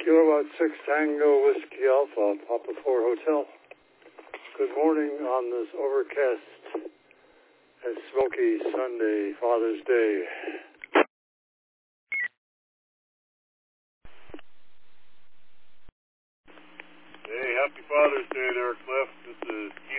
Kilowatt 6 Tango Whiskey Alpha, Papa 4 Hotel. Good morning on this overcast and smoky Sunday, Father's Day. Hey, happy Father's Day there, Cliff. This is